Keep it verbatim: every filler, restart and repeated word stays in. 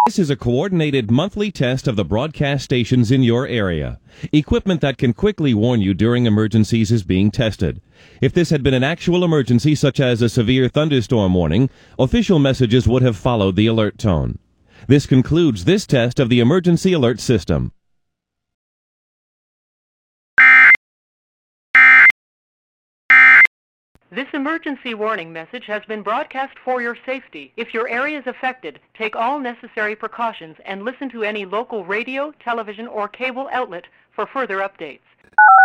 This is a coordinated monthly test of the broadcast stations in your area. Equipment that can quickly warn you during emergencies is being tested. If this had been an actual emergency, such as a severe thunderstorm warning, official messages would have followed the alert tone. This concludes this test of the emergency alert system. This emergency warning message has been broadcast for your safety. If your area is affected, take all necessary precautions and listen to any local radio, television, or cable outlet for further updates.